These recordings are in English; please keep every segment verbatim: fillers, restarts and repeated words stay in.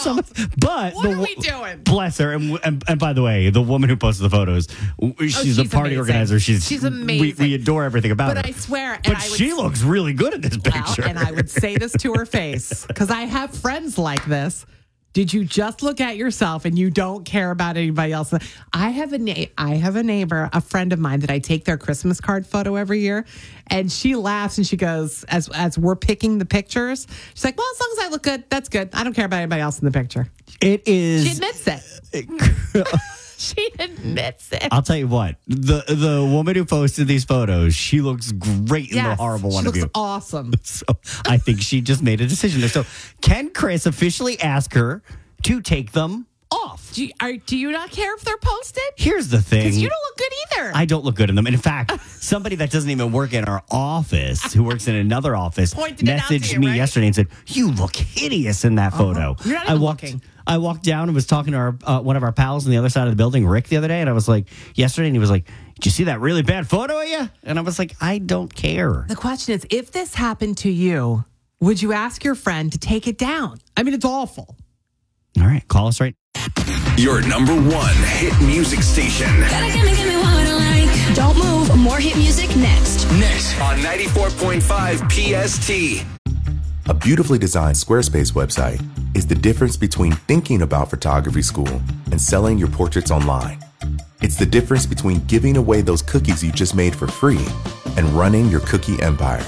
Some, but What the, are we doing? Bless her. And, and and by the way, the woman who posted the photos, she's, she's a party amazing. organizer. She's She's amazing. We, we adore everything about But her. I swear, and but I would, she looks really good in this well, picture. and I would say this to her face because I have friends like this. Did you just look at yourself and you don't care about anybody else? I have a na- I have a neighbor, a friend of mine that I take their Christmas card photo every year, and she laughs and she goes, as as we're picking the pictures, she's like, "Well, as long as I look good, that's good. I don't care about anybody else in the picture." It is. She admits it. She admits it. I'll tell you what, the the woman who posted these photos, she looks great in Yes, the horrible one she of you. looks awesome. So I think she just made a decision there. So can Chris officially ask her to take them off? Do you, are, do you not care if they're posted? Here's the thing. Because you don't look good either. I don't look good in them. And in fact, somebody that doesn't even work in our office, who works in another office, Pointed it out to messaged you, me right? yesterday and said, "You look hideous in that photo." You're not I even walked. looking. I walked down and was talking to our uh, one of our pals on the other side of the building, Rick, the other day, and I was like, yesterday, and he was like, "Did you see that really bad photo of you?" And I was like, "I don't care." The question is, if this happened to you, would you ask your friend to take it down? I mean, it's awful. All right, call us right. Your number one hit music station. Gotta give me, give me what I like. Don't move. More hit music next. Next on ninety-four point five P S T. A beautifully designed Squarespace website is the difference between thinking about photography school and selling your portraits online. It's the difference between giving away those cookies you just made for free and running your cookie empire.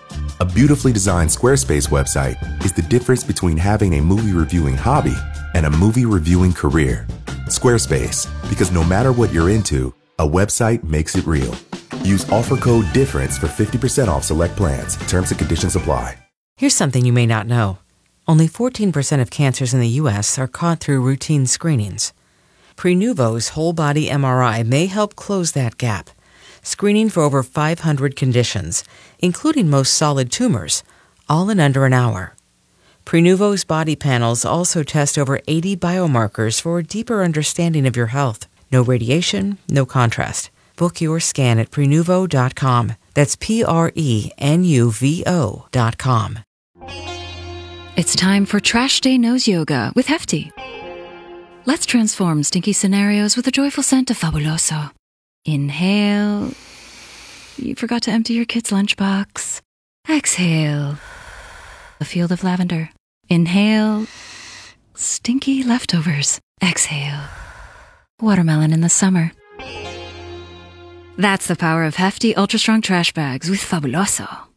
A beautifully designed Squarespace website is the difference between having a movie reviewing hobby and a movie reviewing career. Squarespace, because no matter what you're into, a website makes it real. Use offer code DIFFERENCE for fifty percent off select plans. Terms and conditions apply. Here's something you may not know. Only fourteen percent of cancers in the U S are caught through routine screenings. Prenuvo's whole-body M R I may help close that gap, screening for over five hundred conditions, including most solid tumors, all in under an hour. Prenuvo's body panels also test over eighty biomarkers for a deeper understanding of your health. No radiation, no contrast. Book your scan at Prenuvo dot com. That's P R E N U V O dot com. It's time for Trash Day Nose Yoga with Hefty. Let's transform stinky scenarios with a joyful scent of Fabuloso. Inhale. You forgot to empty your kid's lunchbox. Exhale. A field of lavender. Inhale. Stinky leftovers. Exhale. Watermelon in the summer. That's the power of Hefty Ultra Strong Trash Bags with Fabuloso.